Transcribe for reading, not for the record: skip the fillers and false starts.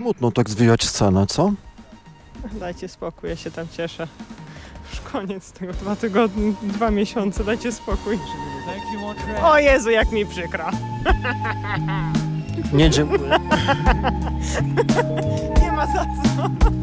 Smutno tak zwijać scenę, co? Dajcie spokój, ja się tam cieszę. Już koniec tego, 2 tygodnie, 2 miesiące, dajcie spokój. O Jezu, jak mi przykro. Nie, dziękuję. Nie ma za co.